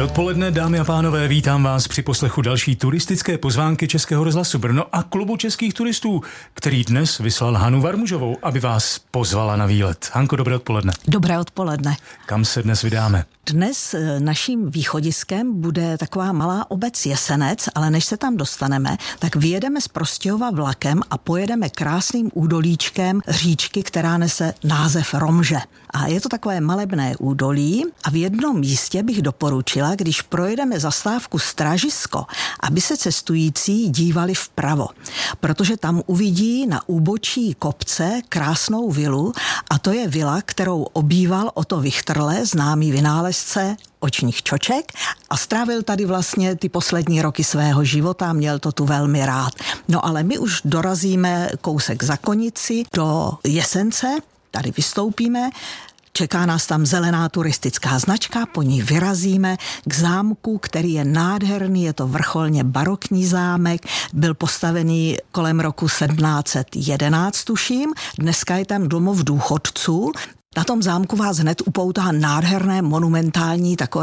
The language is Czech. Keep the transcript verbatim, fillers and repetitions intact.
odpoledne, dámy a pánové, vítám vás při poslechu další turistické pozvánky Českého rozhlasu Brno a Klubu českých turistů, který dnes vyslal Hanu Varmužovou, aby vás pozvala na výlet. Hanko, dobré odpoledne. Dobré odpoledne. Kam se dnes vydáme? Dnes naším východiskem bude taková malá obec Jesenec, ale než se tam dostaneme, tak vyjedeme z Prostějova vlakem a pojedeme krásným údolíčkem říčky, která nese název Romže. A je to takové malebné údolí a v jednom místě bych doporučila, když projedeme zastávku Stražisko, aby se cestující dívali vpravo, protože tam uvidí na úbočí kopce krásnou vilu a to je vila, kterou obýval Otto Vichterle, známý vynálezce očních čoček, a strávil tady vlastně ty poslední roky svého života, měl to tu velmi rád. No ale my už dorazíme kousek za Konici do Jesence, tady vystoupíme, čeká nás tam zelená turistická značka, po ní vyrazíme k zámku, který je nádherný, je to vrcholně barokní zámek, byl postavený kolem roku sedmnáct set jedenáct, tuším, dneska je tam domov důchodců. Na tom zámku vás hned upoutá nádherné monumentální takové